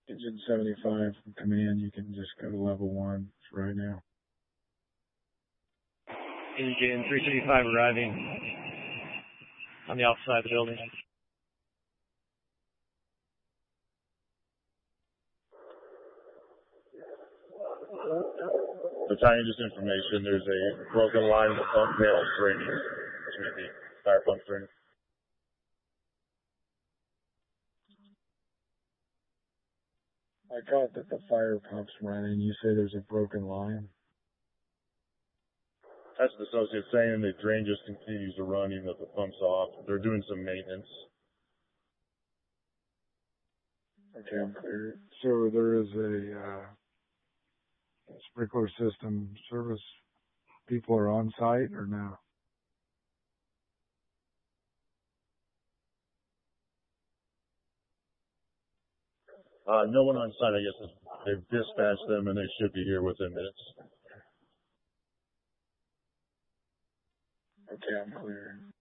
Engine 75 from command, you can just go to level 1 for right now. Engine 375 arriving on the outside of the building. Battalion, just information, there's a broken line in the pump panel draining. Which may be fire pump draining. I got that the fire pump's running. You say there's a broken line? That's what the associate's saying. The drain just continues to run even if the pump's off. They're doing some maintenance. Okay, I'm clear. So there is a sprinkler system service. People are on site or no? No one on site, I guess. They've dispatched them and they should be here within minutes. Okay, I'm clear.